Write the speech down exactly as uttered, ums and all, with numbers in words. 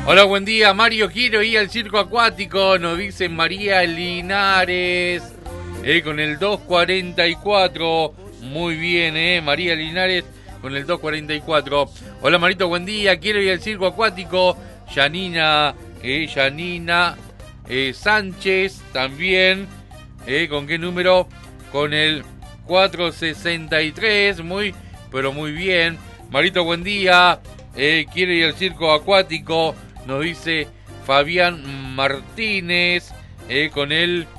Hola, buen día, Mario. Quiero ir al circo acuático, nos dice María Linares, eh, con el dos cuarenta y cuatro. Muy bien, eh, María Linares con el dos cuarenta y cuatro. Hola, Marito, buen día. Quiero ir al circo acuático. Yanina, eh, Yanina eh, Sánchez también. Eh, ¿Con qué número? Con el cuatrocientos sesenta y tres. Muy, pero muy bien. Marito, buen día. Eh, quiero ir al circo acuático. Nos dice Fabián Martínez, eh, con el